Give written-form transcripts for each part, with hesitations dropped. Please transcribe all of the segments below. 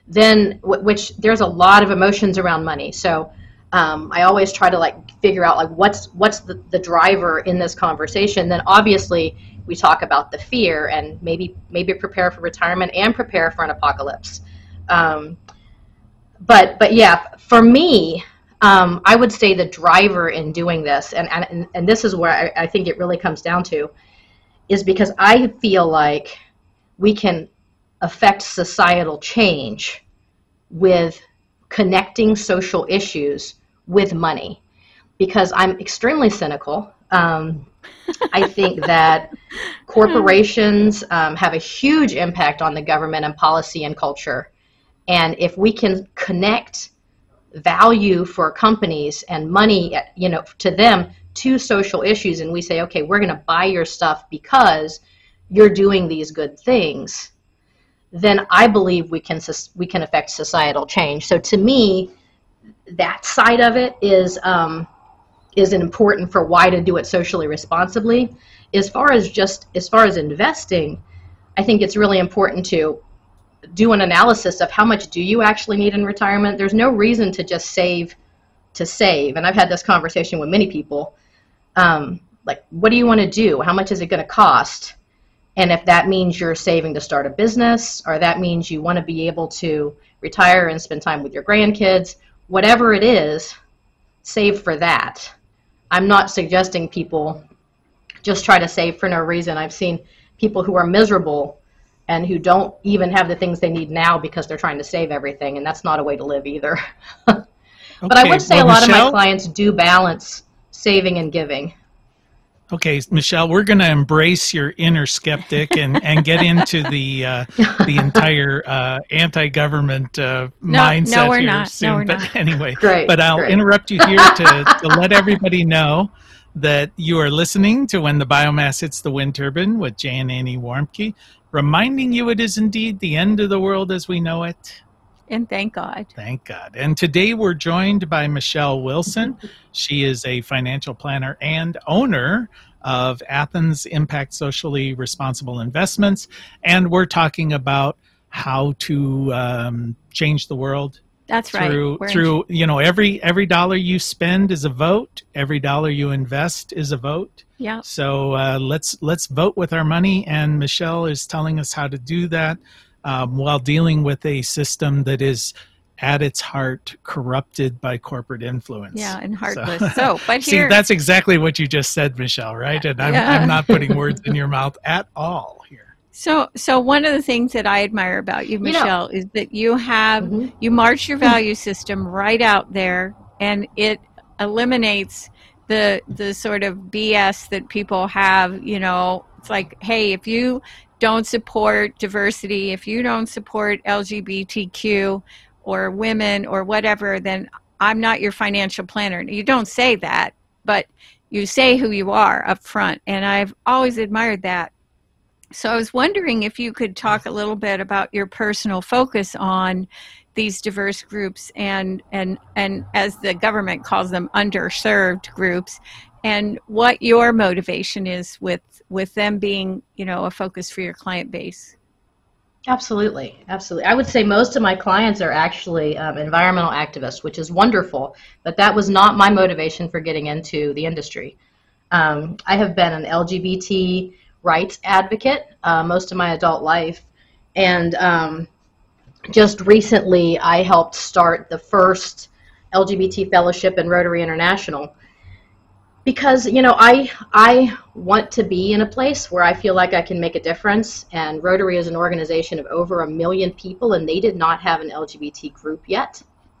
then which there's a lot of emotions around money. So I always try to like figure out like what's the driver in this conversation. Then obviously we talk about the fear and maybe prepare for retirement and prepare for an apocalypse. But yeah, for me, I would say the driver in doing this, and this is where I think it really comes down to, is because I feel like we can affect societal change with connecting social issues with money. Because I'm extremely cynical. I think that corporations have a huge impact on the government and policy and culture. And if we can connect value for companies and money, to them, to social issues, and we say, okay, we're going to buy your stuff because you're doing these good things, then I believe we can affect societal change. So to me, that side of it is important for why to do it socially responsibly. As far as investing, I think it's really important to do an analysis of how much do you actually need in retirement. There's no reason to just save to save. And I've had this conversation with many people. Like, what do you want to do? How much is it going to cost? And if that means you're saving to start a business, or that means you want to be able to retire and spend time with your grandkids, whatever it is, save for that. I'm not suggesting people just try to save for no reason. I've seen people who are miserable and who don't even have the things they need now because they're trying to save everything, and that's not a way to live either. But I would say a lot of my clients do balance saving and giving. Okay, Michelle, we're going to embrace your inner skeptic and get into the entire anti-government mindset. No, we're here not. soon. No, we're but not. Anyway, Great, but I'll interrupt you here to let everybody know that you are listening to When the Biomass Hits the Wind Turbine with Jay and Annie Warmke, reminding you it is indeed the end of the world as we know it. And thank God. Thank God. And today we're joined by Michelle Wilson. She is a financial planner and owner of Athens Impact Socially Responsible Investments. And we're talking about how to change the world. That's right. Through every dollar you spend is a vote. Every dollar you invest is a vote. Yeah. So let's vote with our money. And Michelle is telling us how to do that while dealing with a system that is at its heart corrupted by corporate influence. Yeah, and heartless. But See, here, that's exactly what you just said, Michelle, right? And I'm not putting words in your mouth at all here. So one of the things that I admire about you, Michelle, is that you have you march your value system right out there, and it eliminates the sort of BS that people have. It's like, hey, if you don't support diversity, if you don't support LGBTQ or women or whatever, then I'm not your financial planner. You don't say that, but you say who you are up front, and I've always admired that. So I was wondering if you could talk a little bit about your personal focus on these diverse groups and as the government calls them, underserved groups, and what your motivation is with them being, a focus for your client base. Absolutely. I would say most of my clients are actually environmental activists, which is wonderful, but that was not my motivation for getting into the industry. I have been an LGBT rights advocate most of my adult life, and just recently I helped start the first LGBT fellowship in Rotary International, because I want to be in a place where I feel like I can make a difference, and Rotary is an organization of over 1 million people, and they did not have an LGBT group yet.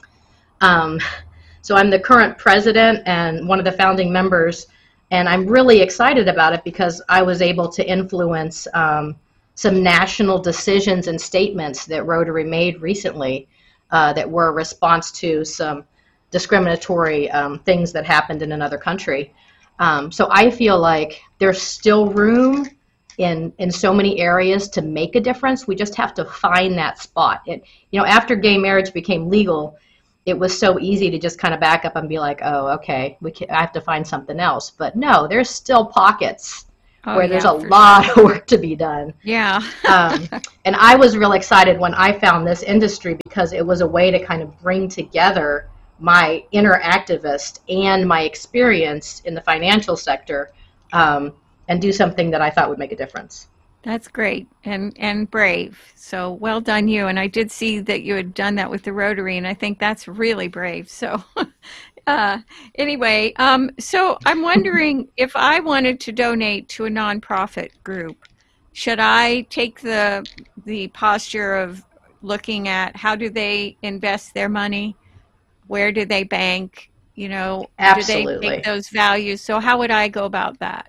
So I'm the current president and one of the founding members, and I'm really excited about it because I was able to influence some national decisions and statements that Rotary made recently that were a response to some discriminatory things that happened in another country. So I feel like there's still room in so many areas to make a difference. We just have to find that spot. After gay marriage became legal, it was so easy to just kind of back up and be like, oh, okay, I have to find something else. But no, there's still pockets Oh, where there's yeah, a for lot sure. of work to be done. Yeah. And I was real excited when I found this industry because it was a way to kind of bring together my inner activist and my experience in the financial sector, and do something that I thought would make a difference. That's great and brave. So well done you. And I did see that you had done that with the Rotary, and I think that's really brave. So anyway, so I'm wondering if I wanted to donate to a nonprofit group, should I take the posture of looking at how do they invest their money? Where do they bank? You know, do they Absolutely. take those values? So how would I go about that?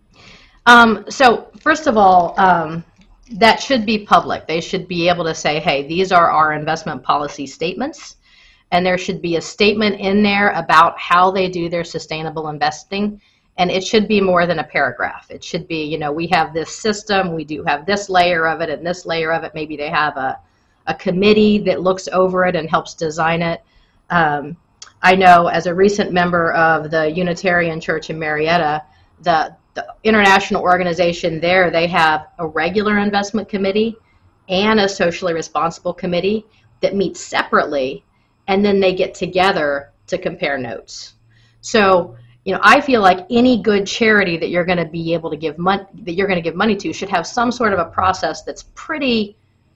So first of all, that should be public. They should be able to say, hey, these are our investment policy statements, and there should be a statement in there about how they do their sustainable investing, and it should be more than a paragraph. It should be, we have this system, we do have this layer of it and this layer of it. Maybe they have a committee that looks over it and helps design it. I know as a recent member of the Unitarian Church in Marietta, the international organization there, they have a regular investment committee and a socially responsible committee that meet separately, and then they get together to compare notes. So, I feel like any good charity that you're going to be able to give money to should have some sort of a process that's pretty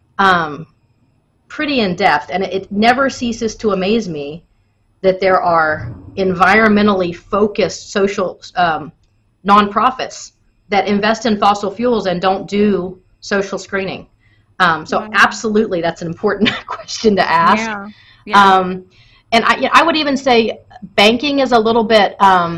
in depth, and it never ceases to amaze me that there are environmentally focused social nonprofits that invest in fossil fuels and don't do social screening. So absolutely, that's an important question to ask. Yeah. Yeah. And I would even say banking is a little bit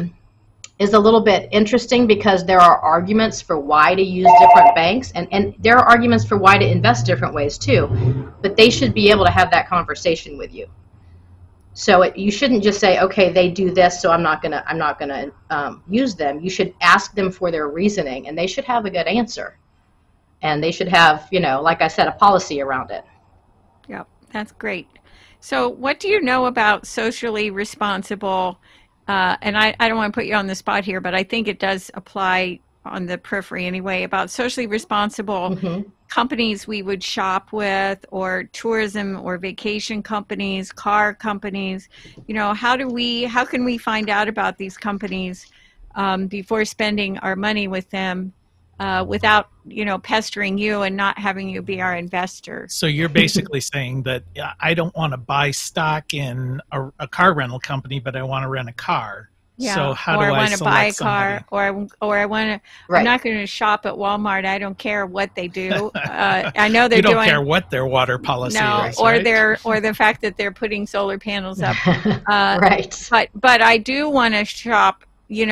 interesting because there are arguments for why to use different banks, and there are arguments for why to invest different ways too. But they should be able to have that conversation with you. So you shouldn't just say, okay, they do this, so I'm not gonna use them. You should ask them for their reasoning, and they should have a good answer. And they should have, like I said, a policy around it. Yep, that's great. So what do you know about socially responsible, and I don't want to put you on the spot here, but I think it does apply on the periphery anyway, about socially responsible companies we would shop with, or tourism or vacation companies, car companies. How can we find out about these companies before spending our money with them without pestering you and not having you be our investor? So you're basically saying that I don't want to buy stock in a car rental company, but I want to rent a car. Yeah. So how or do I want to buy a somebody? car, or I want to. Right. I'm not going to shop at Walmart. I don't care what they do. I know they're you don't doing. care what their water policy is, or right? or the fact that they're putting solar panels up. Right. But I do want to shop.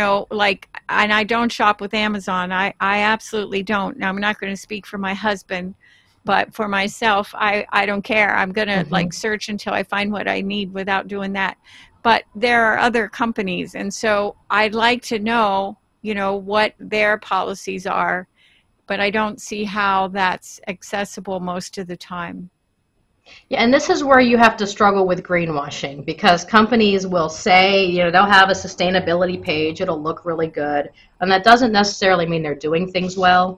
And I don't shop with Amazon. I absolutely don't. Now, I'm not going to speak for my husband, but for myself, I don't care. I'm going to search until I find what I need without doing that. But there are other companies, and so I'd like to know, what their policies are, but I don't see how that's accessible most of the time. Yeah, and this is where you have to struggle with greenwashing, because companies will say, they'll have a sustainability page, it'll look really good, and that doesn't necessarily mean they're doing things well.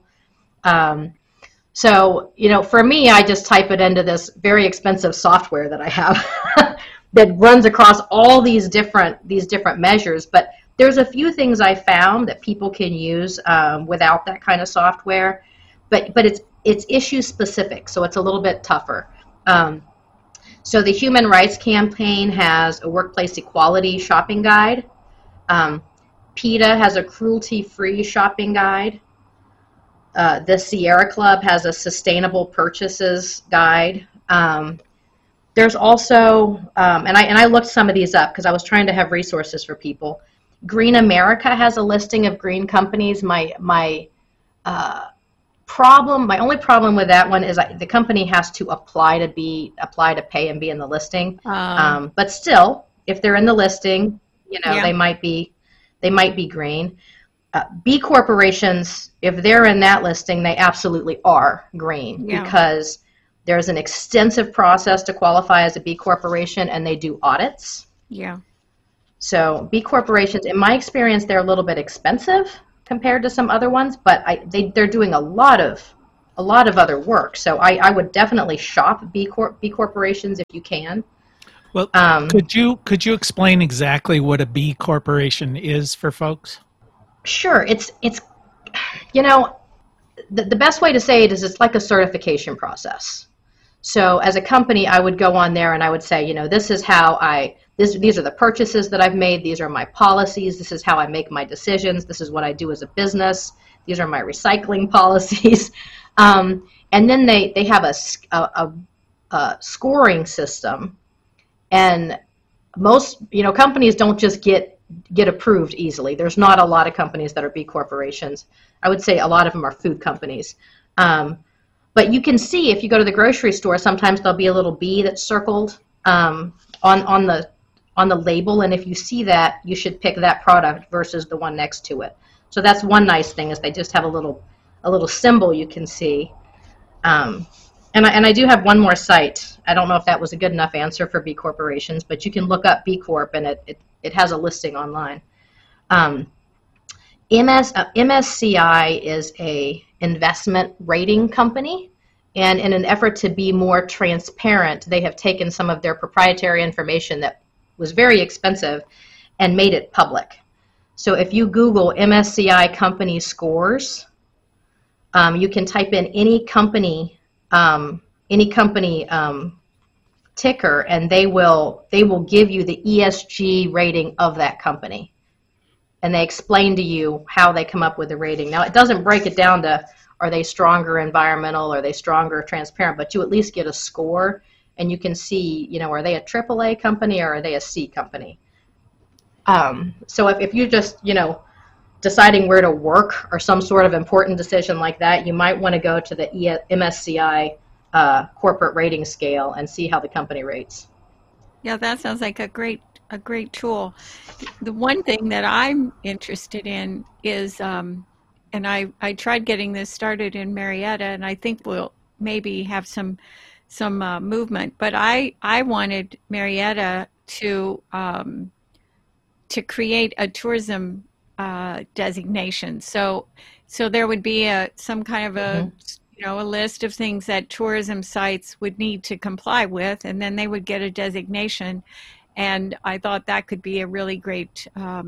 So, for me, I just type it into this very expensive software that I have that runs across all these different measures. But there's a few things I found that people can use without that kind of software, but it's issue specific, so it's a little bit tougher. So the Human Rights Campaign has a workplace equality shopping guide. PETA has a cruelty-free shopping guide. The Sierra Club has a sustainable purchases guide. There's also, and I looked some of these up because I was trying to have resources for people. Green America has a listing of green companies. My only problem with that one is the company has to apply to pay and be in the listing. But still, if they're in the listing, they might be green. B corporations, if they're in that listing, they absolutely are green, because there's an extensive process to qualify as a B corporation, and they do audits. Yeah. So B corporations, in my experience, they're a little bit expensive, compared to some other ones, but they're doing a lot of other work. So I would definitely shop B corporations if you can. Well, could you explain exactly what a B corporation is for folks? Sure. It's the best way to say it is it's like a certification process. So as a company, I would go on there and I would say, this is how these are the purchases that I've made. These are my policies. This is how I make my decisions. This is what I do as a business. These are my recycling policies. And then they have a scoring system. And most, companies don't just get approved easily. There's not a lot of companies that are B corporations. I would say a lot of them are food companies. But you can see if you go to the grocery store, sometimes there'll be a little B that's circled on the label, and if you see that, you should pick that product versus the one next to it. So that's one nice thing, is they just have a little symbol you can see. And I do have one more site. I don't know if that was a good enough answer for B corporations, but you can look up B Corp, and it has a listing online. MSCI is a investment rating company, and in an effort to be more transparent, they have taken some of their proprietary information that was very expensive and made it public. So if you Google MSCI company scores, you can type in any company ticker, and they will give you the ESG rating of that company. And they explain to you how they come up with the rating. Now, it doesn't break it down to, are they stronger environmental, are they stronger transparent, but you at least get a score, and you can see, are they a AAA company or are they a C company? So if you just, deciding where to work or some sort of important decision like that, you might want to go to the MSCI corporate rating scale and see how the company rates. Yeah, that sounds like a great tool. The one thing that I'm interested in is, and I tried getting this started in Marietta, and I think we'll maybe have some movement. But I wanted Marietta to create a tourism designation. So there would be some kind of a a list of things that tourism sites would need to comply with, and then they would get a designation. And I thought that could be a really great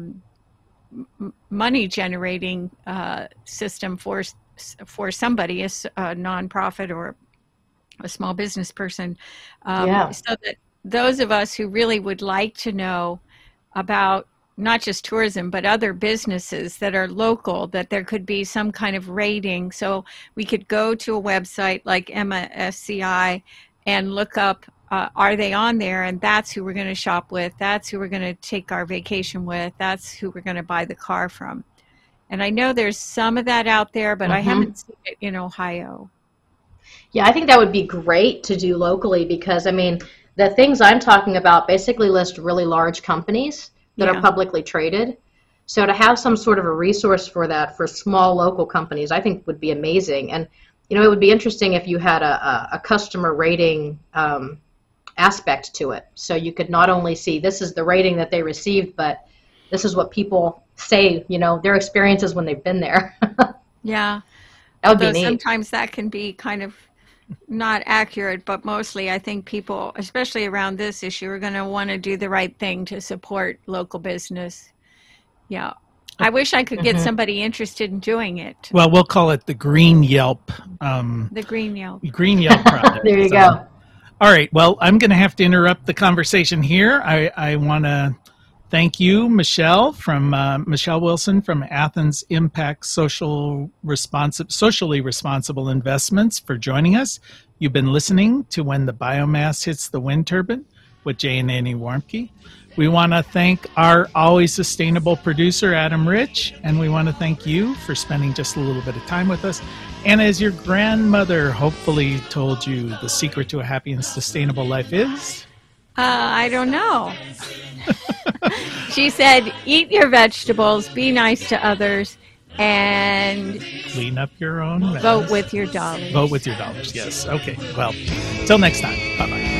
money-generating system for somebody, a nonprofit or a small business person, so that those of us who really would like to know about not just tourism, but other businesses that are local, that there could be some kind of rating. So we could go to a website like MSCI and look up, are they on there? And that's who we're going to shop with. That's who we're going to take our vacation with. That's who we're going to buy the car from. And I know there's some of that out there, but I haven't seen it in Ohio. Yeah, I think that would be great to do locally, because, the things I'm talking about basically list really large companies that are publicly traded. So to have some sort of a resource for that for small local companies, I think would be amazing. And, it would be interesting if you had a customer rating aspect to it. So you could not only see this is the rating that they received, but this is what people say, their experiences when they've been there. Yeah. That would be neat. Sometimes that can be kind of not accurate, but mostly I think people, especially around this issue, are going to want to do the right thing to support local business. Yeah. I wish I could get somebody interested in doing it. Well, we'll call it the Green Yelp. The Green Yelp. Green Yelp project. There you go. All right. Well, I'm going to have to interrupt the conversation here. I want to thank you, Michelle Wilson from Athens Impact Socially Responsible Investments, for joining us. You've been listening to When the Biomass Hits the Wind Turbine with Jay and Annie Warmke. We want to thank our always sustainable producer, Adam Rich, and we want to thank you for spending just a little bit of time with us. And as your grandmother hopefully told you, the secret to a happy and sustainable life is? I don't know. She said, eat your vegetables, be nice to others, and clean up your own mess. Vote with your dollars. Vote with your dollars, yes. Okay, well, till next time. Bye-bye.